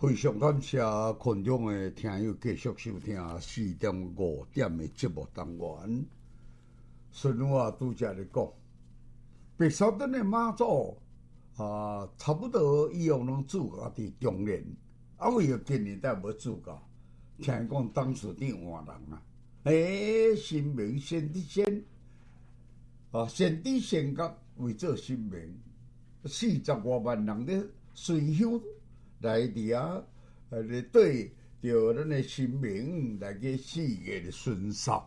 非常感谢群众的听友继续收听4.5点的节目单元。顺我拄则咧讲，白沙屯的妈祖差不多以后拢住家伫中年，为了今年才无住家。听讲当时伫换人神明先伫先，先伫先觉为做神明，40多万人咧随香来伫咧对着咱的神明来去4月的巡扫，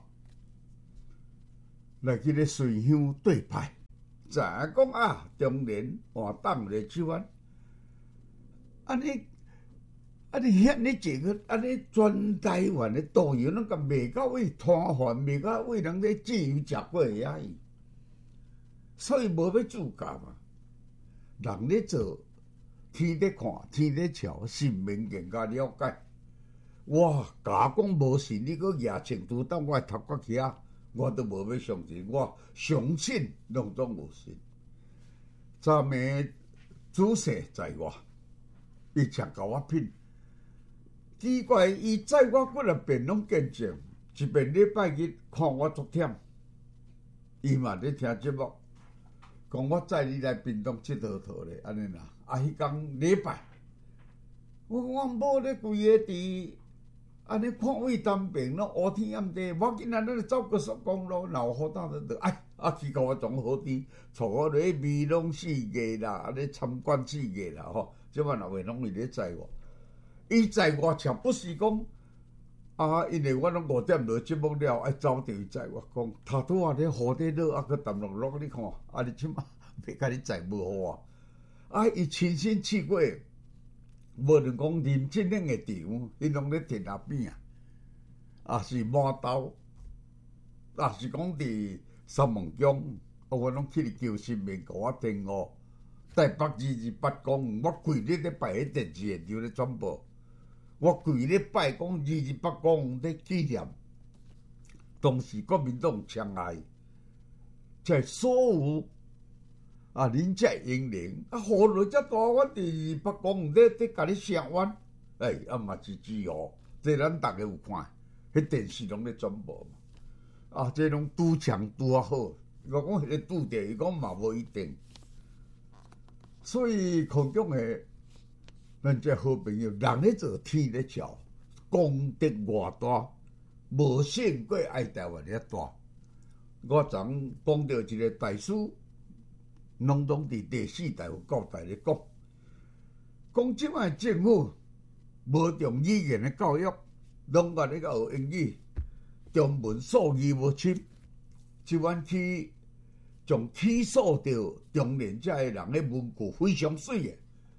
来去咧随香对拜。知影讲中年换党咧即番，安尼遐尼一个安尼全台湾的导游，拢甲卖到位摊贩，卖到位人咧自由食过遐去，所以无要自家嘛。人咧做，天咧看，天咧瞧，神明更加了解。我假讲无信，你搁举成都当我头壳起我都无要相信，我相信拢总无信。昨暝主席在我，伊请甲我品，奇怪，伊载我几若遍拢见证，一遍礼拜日看我足忝，伊嘛咧听节目，讲我载你来屏东佚佗咧，安尼啦。迄天礼拜，我某咧规个伫。安尼看位单平咯，乌天暗地，我今仔日走高速公路，若有雨打就去甲我从好滴，带我落去美容4月啦，安尼参观4月啦吼，即摆若话拢会咧载我，伊载我却不是讲因为我拢5点落节目了，爱走着伊载我讲，头拄咧雨底落，去淡落落，你看，你即摆要甲你载无好伊亲身去过。无论讲林正英的场，伊拢咧田下边是麻豆，是讲伫三门乡，我拢去伫求神明，甲我订台北28公，我规日咧拜迄电视现场咧转播，我规日拜讲28公咧纪念当时国民党枪害，在所有。恁遮英灵雨落遮大，我伫北公咧甲你声援，嘛是自由，这咱逐个有看，迄电视拢咧转播嘛，这拢拄强拄好，我讲迄个拄着，伊讲嘛无一定，所以空中的咱这好朋友，人咧做，天咧照，功德偌大，无胜过爱台湾遐大。我昨讲到一个大师。拢伫第4代有交代咧讲即摆政府无重语言的教育，拢甲咧学英语，中文数语无深，即摆去从起诉着中年遮个人的文句非常水的。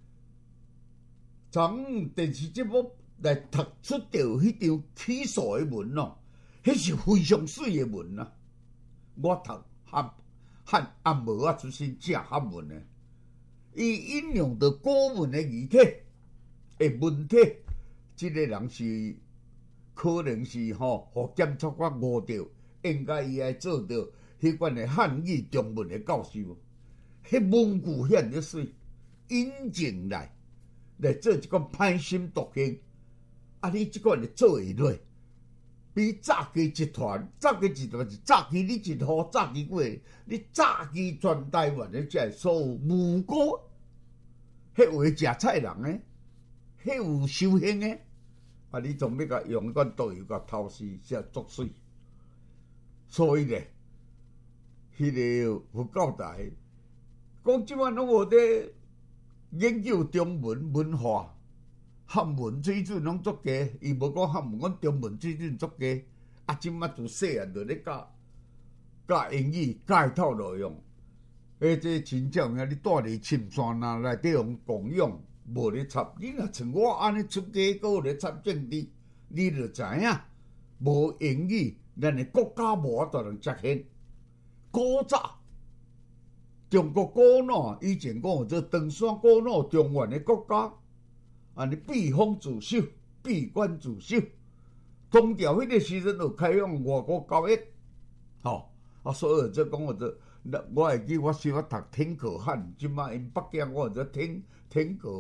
从电视节目来读出着迄张起诉的文迄是非常水的文我读汉无出身正汉文的，伊引用着古文的语体的文体，即个人是可能是互检察官误着，应该伊爱做着迄款的汉语中文的教授，迄文句显得水，引进来做一个歹心毒性，你即款就做会落。比早期集团是早期你一号，早期过，你早期全台湾的遮所有无辜，迄会食菜人诶，迄有修行诶，你总要甲用款导游甲偷师，才作水。所以咧，迄个有交代，讲即摆拢无伫研究中文文化。汉文水准拢足低，伊无讲汉文，讲中文水准足低。即摆自细汉就咧教英语，教迄套内容。这真正你住伫深山内底用共用，无咧插。你若像我安尼出家搁咧插政治，你就知影无英语，咱的国家无法度能实现。古早中国古老以前讲有做长山古老中原的国家。你闭封自守，闭关自守，通调迄个时阵就开放外国交易，所以这讲我会记我小学读天可汗，即摆因北京我做天可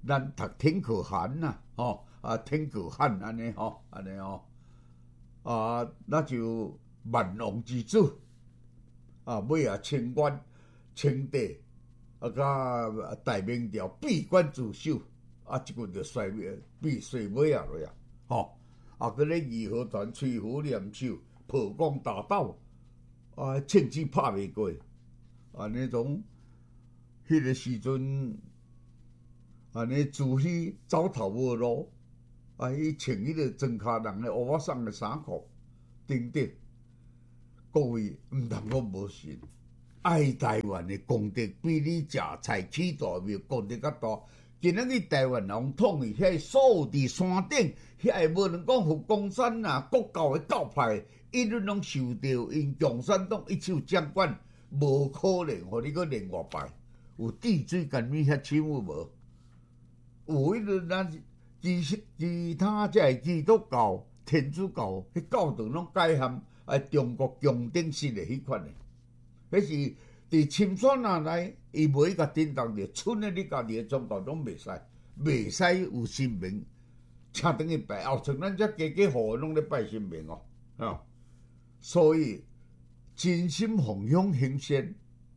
咱读天可汗呐，天可汗安尼安尼那就万王之子尾清官清帝甲大明朝闭关自守即阵就衰尾尾落搁咧义和团吹胡念手破光打倒枪支拍袂过安尼种迄个时阵安尼自虚走投无路伊穿迄个庄脚人的乌瓦送的衫裤等等，各位毋通讲无信，爱台湾的功德比你食菜起大庙功德较大。今仔日台湾人统治遐所有伫山顶遐无论讲佛光山国教的教派，一律拢受到因共产党一手掌管，无可能互你个另外拜。有地水干咪遐深有无？有迄个咱其他即基督教、天主教，迄教导拢改含中国强顶式的迄款的，迄是伫深山内，伊袂甲叮当着，剩的你家己的宗教拢袂使，袂使有神明，请等去拜，后像咱遮家户拢咧拜神明所以真心奉养行善，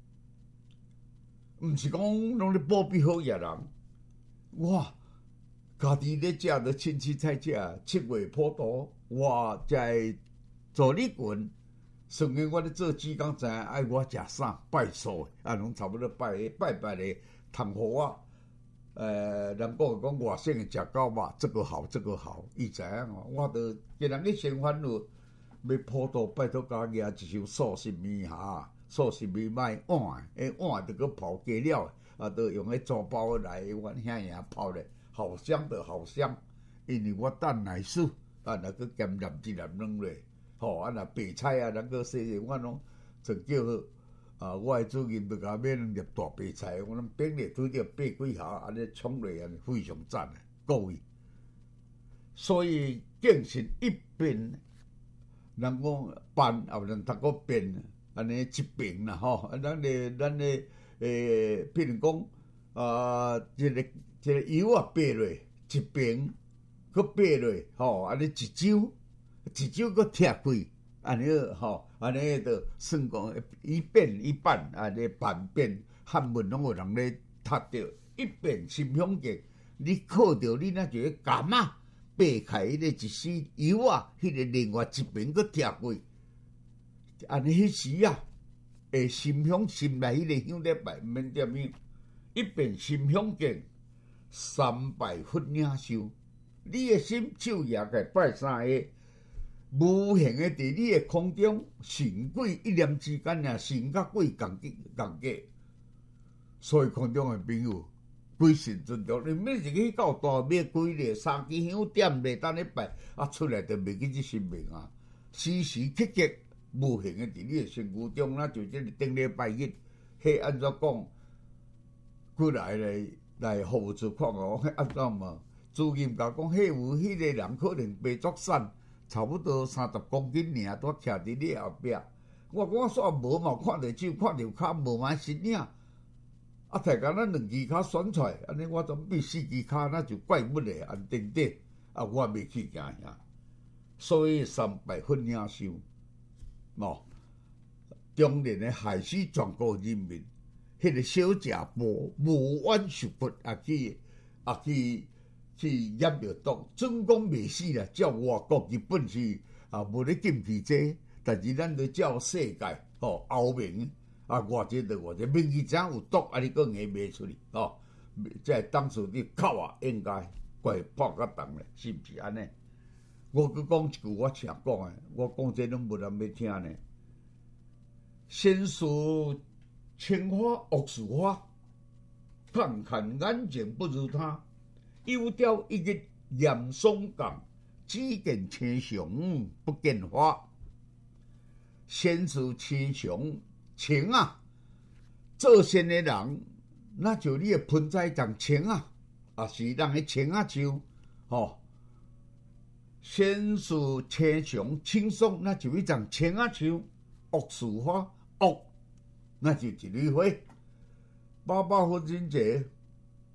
毋是讲拢咧保庇好野人，哇！家己咧食着凊凊彩食，7月普渡，我在助理群，顺便我咧做志工，知影爱我食啥拜寿拢差不多拜咧，通互我人讲外省诶食到肉，这个好，这个好，伊知影我着今人去生烦恼，要普渡拜托家己一首素食面素食面买碗，碗着搁泡加料，着用迄纸包来，阮兄泡咧。好香的好香，因为我等来煮，若搁咸淡一粒软落，若白菜咱搁洗，我拢就叫我的主人就甲买2粒大白菜，我拢冰咧拄着8几下，安尼冲落安尼非常赞的，各位。所以敬神一变，人讲办也能读个变，安尼一变啦咱的譬如讲一个油爬落一边，搁爬落安尼一周搁拆开，安尼安尼就算讲一变一半，安尼半变汉文拢有人咧读着，一变心胸境，你靠着你那一个柑爬开迄个一丝油迄个另外一边搁拆开，安尼迄时会心胸心内迄个香咧拜，毋免点香，一变心胸境。3拜佛领袖，你的心手也该拜3个，无形的伫你的空中，神鬼一念之间神甲鬼共结。所以空中的朋友，鬼神尊重，你免是去到大庙跪咧，3支香点咧，等咧拜，出来就袂记这神明时时刻刻无形的伫你的身躯中，就这个顶礼拜日，迄安怎讲？过来咧。来服务处看安怎嘛？主任甲讲，有迄个人可能白作瘦，差不多30公斤尔，都徛伫你后壁。我讲我煞无嘛，看着手，看着骹，无嘛实领。大家咱2支骹选出来，安尼我总比4支骹，那就怪物咧，等等。我袂去惊遐。所以3拜佛领袖，中年的害死全国人民。迄个小食无冤受罚，去染着毒，准讲袂死啦。照外国日本是无咧禁忌这，但是咱咧照世界欧盟外这民意怎有毒，你搁硬卖出去这当初你口应该怪爆甲重咧，是毋是安尼？我搁讲一句我常讲诶，我讲这拢无人要听呢。先说。青花恶树花，看看眼睛不如他。有雕一日严嵩岗，只见青松不见花。先是青松青做善的人，那就你的盆栽长青是人的青树先是青松青松，那就一张青树。恶树花恶。那就一蕊花，800分人者，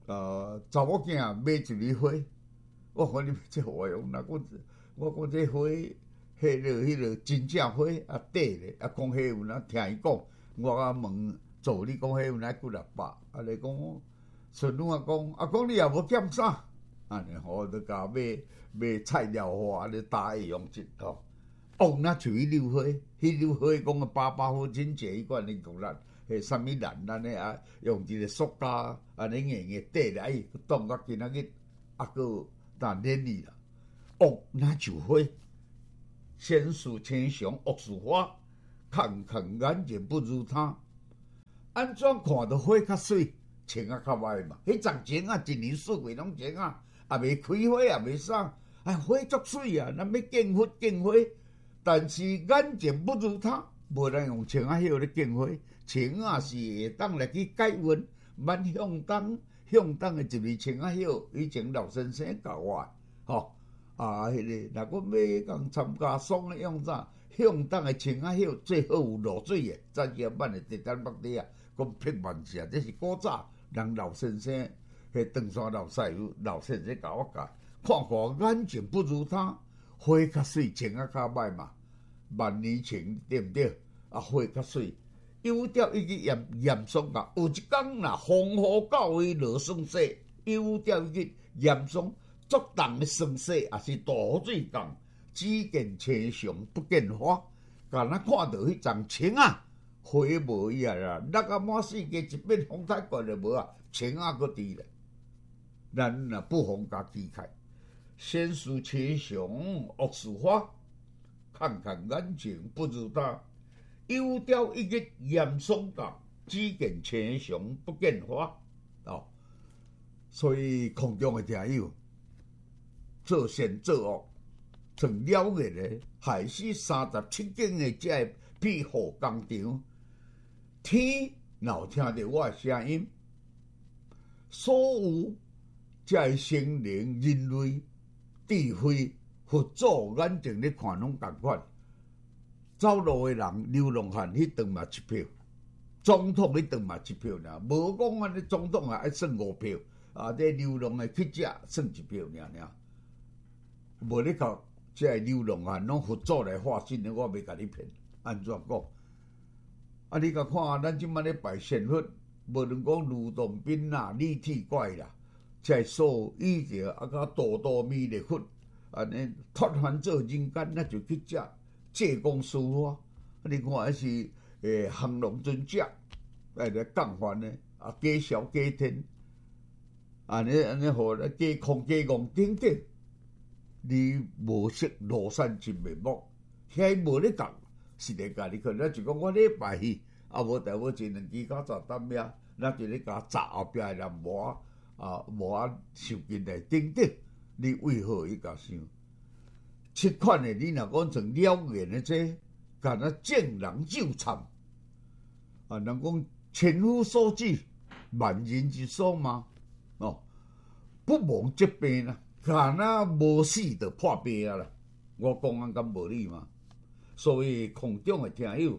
查某囝买一枝花，我看你这话用，那我讲这花，迄个真正花啊，短咧，啊讲迄有哪听伊讲，我啊问助理讲迄有哪几600，啊你讲孙女啊讲你也无减啥，安尼吼就甲买菜料花，安尼搭下用一吼。哦，那像迄柳花，迄柳花讲个爸好真济，迄款你讲咱迄啥物兰安尼啊，用一个塑胶安尼硬硬缀咧，哎，当到今仔日啊个但连理啦。哦，那就花，仙树千香恶树花，看看眼睛不如他。安怎看到花较水，穿啊较歹嘛？迄丛前啊，一年四季拢前啊，也未开花也未啥，哎，花足水啊，咱要敬花。但是眼睛不如他，无咱用青仔叶咧敬花，青仔是会当来去解温，蛮向东的一粒青仔叶，以前老先生教我，吼迄个，若我要讲参加爽的用啥，向东的青仔叶最好有露水的，早期版的地丹北地啊，讲偏慢些，这是古早人老先生，迄长山老先生教我教，看眼睛不如他。花较水，青啊较歹嘛，万年青对毋对？啊，花较水，有条伊去验霜啊。有一天若风雨到位落霜雪，有条伊去验霜，足重的霜雪也是大雨水降，只见青松不见花。敢若看到迄丛青啊，花无伊啊啦，落啊满世界一片风台过就无啊，青啊搁伫咧。咱若不妨甲记开。仙树千香恶树花，看看眼睛不如他。有朝一日严霜降，只见千香不见花。哦，所以空中的听友，做善做恶，从了解咧，害死37间的这庇护工厂。天若听到我的声音，所有这生灵人类。智慧、佛祖眼睛咧看拢共款，走路的人流浪汉迄顿嘛1票，总统迄顿嘛1票尔，无讲安尼总统啊爱算5票，啊，这流浪的去食算1票尔，无咧甲这流浪汉拢佛祖来化身的，我袂甲你骗，安怎讲？啊，你甲看咱即摆咧拜神佛，无论讲卢洞宾啦、李铁拐啦。在所以着啊，甲多米的佛，安尼脱凡做人间，那就去食济公师傅。你看还是降龙尊者，来降凡呢啊，加小加天，安尼互咧加空加公等等，你无识庐山真面目，遐无咧讲，是咧甲你看，咱就讲我咧拜去，啊无但我一两支较早担命，咱就咧甲砸后壁的人无。无受尽来等等，你为何会甲想？七款的你若讲成了然的这，敢若见人就惨啊！人讲千夫所指，万人之所嘛。哦，不忘这病啦，敢若无死就破病啊啦！我讲安敢无理嘛？所以空中的听友，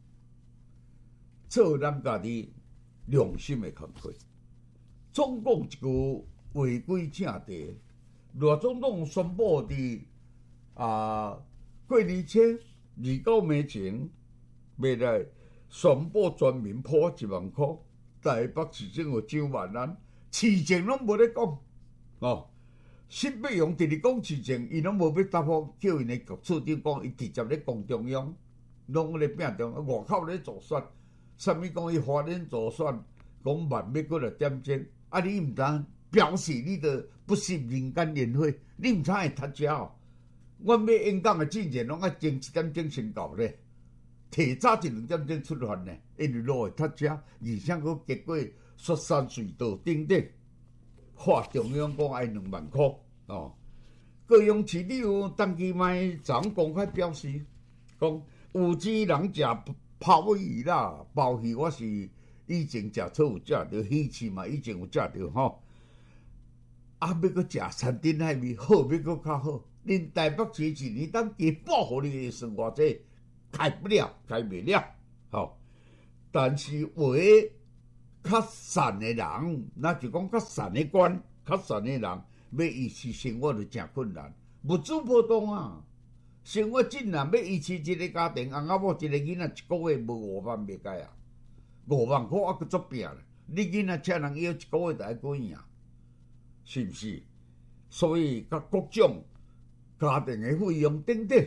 做咱家己良心的工课。总讲一句违规正题，罗总统宣布伫过年前29暝前，未来宣布全民破1万块，台北市政府2万人，市政拢无咧讲哦。新北用直直讲市政，伊拢无要答复，叫因的局处长讲，伊直接咧讲中央，拢咧拼中外口咧做选，啥物讲伊花莲做选，讲万要过来点睛。啊！你毋通表示你的不食人间烟火，你毋通会读遮哦。阮要演讲的之前，拢爱前1点钟先到咧，提早1、2点钟出发呢，因为路会读遮，而且佫结果雪山隧道等等，花中央讲爱2万块哦。高雄市立有当期卖昨公开表示，讲有钱人食鲍鱼啦，鲍鱼我是。以前食错有食着，鱼翅嘛以前有食着吼。啊，要搁食山珍海味，好要搁较好。恁台北市一年当加保护你的生活者，开不了，开袂了，吼。但是话较善的人，那就讲较善的官，较善的人要维持生活就真困难，物资波动啊，生活真难，要维持一个家庭，翁仔某一个囡仔一个月无5万袂解啊，5万块还佫足拼咧，你囡仔请人要一个月就爱几样，是毋是？所以甲各种家庭的费用等等，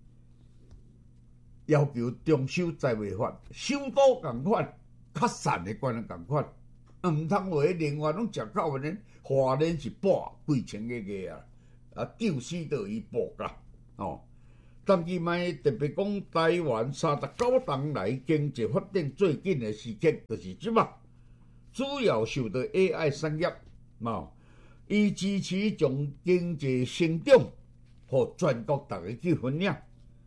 要求中收财违法，收多共款，较善的官人共款，毋通话另外拢食到呢，华人是半几千个啊，救死到伊报价哦。当期卖特别讲台湾39年来经济发展最紧的时刻，就是即马，主要受到 AI 产业伊支持将经济成长互全国大家去分享，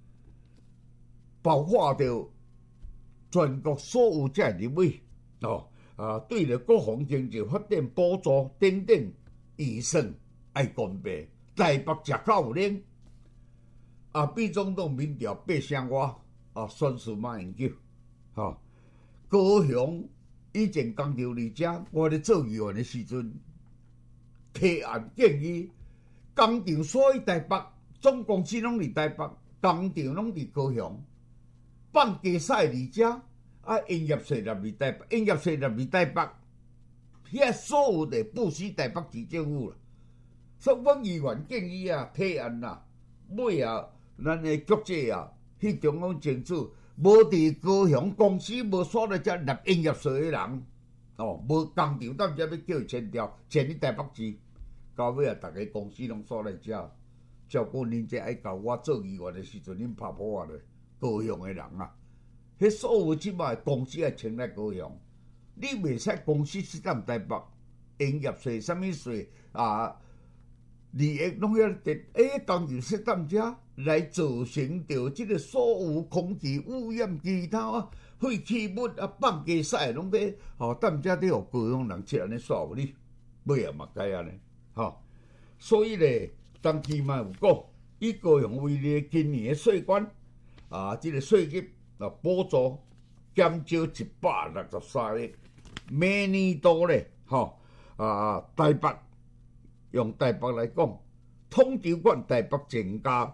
包括着全国所有这入位对着各项经济发展补助等等预算爱公平，台北食较有能比总统民调8%外选输马英九高雄以前工调里遮，我咧做议员的时阵。提案建议，工厂所在台北，总公司拢伫台北，工厂拢伫高雄，放加赛伫遮，营业税入伫台北，营业税入伫台北，遐所有的布施台北市政府啦。所以，阮议员建议提案尾咱的局者去中央争取，无伫高雄公司无所在遮纳营业税的人。无工厂到遮要叫伊迁掉，迁去台北市。到尾大家公司拢所在遮，照顾恁这爱甲我做议员的时阵，恁拍破咧。高雄的人迄所有即摆公司爱迁来高雄，你袂使公司设在台北，营业税、啥物税利益拢要得，工厂设在遮，来造成着即个所有空气污染、其他废弃物放加赛拢要踮遮咧，互高雄人吃安尼煞有理，尾嘛该安尼所以咧，当期嘛有讲，以高雄为例，今年的税关即个税金补助减少163亿，明年度咧台北用台北来讲，统筹管台北增加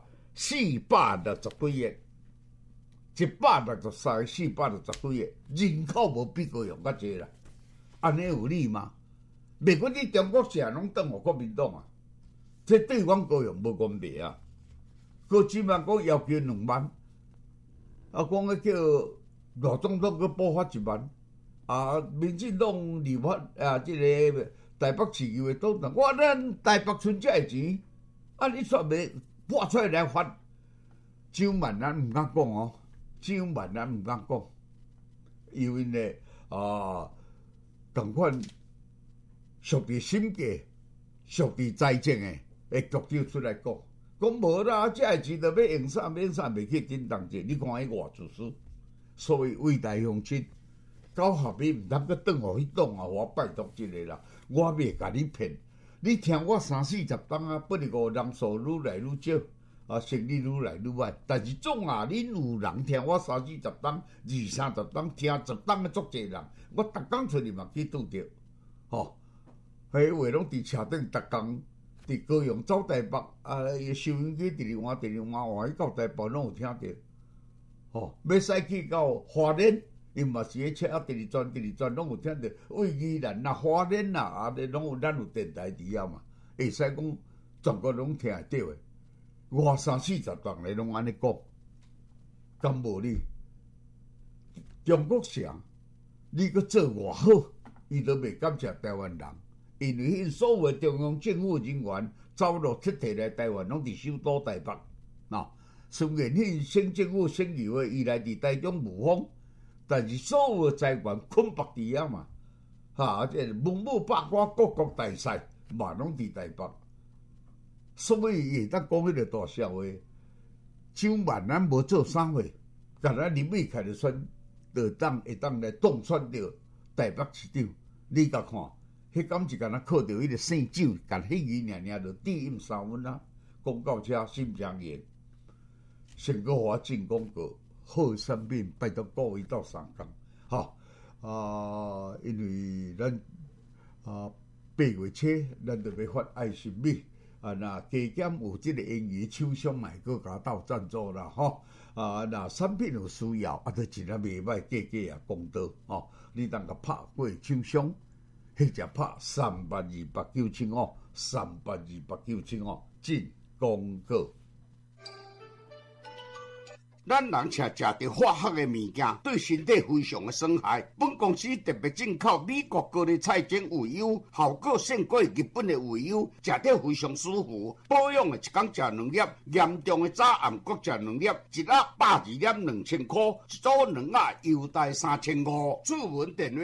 460几亿。163亿、460几亿，人口无比高雄较济啦，安尼有理吗？袂管你中国社拢当互国民党这对阮高雄无公平佫即摆讲要求2万，讲要叫罗总统佫补发1万，民进党立法即个台北市议会党党，咱台北村遮个钱，你煞袂拨出来发，9万咱毋敢讲9万咱毋敢讲，因为呢同款属伫审计、属伫财政的局长出来讲无啦，这个钱就要用啥袂去紧动者，你看迄偌自私，所以伟大乡亲到后尾毋通佫转互迄党我拜托一个啦，我袂甲你骗，你听我30-40档不如个人数愈来愈少。生意愈来愈歹，但是总恁有人听我30-40档、20-30档，听10档的足侪人，我逐工出去嘛去拄着，迄话拢伫车顶，逐工伫高雄走台北，收音机直直换去到台北拢有听着，要使去到花莲，伊嘛是迄车直直转拢有听着，为宜兰花莲拢有咱有电台伫遐嘛，会使讲全国拢听会着的。30-40档来拢安尼讲，敢无你？中国社你佫做偌好，伊都袂感谢台湾人，因为因所有中央政府人员走路铁摕来台湾，拢伫首都台北。虽然迄省政府、省议会伊来伫台中无风，但是所有财源捆绑伫遐嘛，即文武百官、各国大赛嘛拢伫台北。所以会当讲迄个大社会，9万咱无做啥货，但咱林伟凯就选，会当来当选着台北市长。你甲看，迄敢是敢若靠着迄个姓酒，甲迄语尔就低音3分讲到遮心诚言，先搁互我进广告，好产品拜托各位到3工。 因为咱8月初咱就要发爱心米。那加减有即个英语厂商嘛，佫甲斗赞助啦吼。那产品有需要，都真啊袂歹，价也公道吼。你当甲拍过厂商，或者拍3828975，3828975进广告。 咱人吃着化学的物件，对身体非常的损害。本公司特别进口美国高丽菜种鱼油，效果胜过日本的鱼油，食着非常舒服。保养的一天食2粒，严重的早暗各食2粒，一盒120粒2000块，一组2盒优待3500。主文电话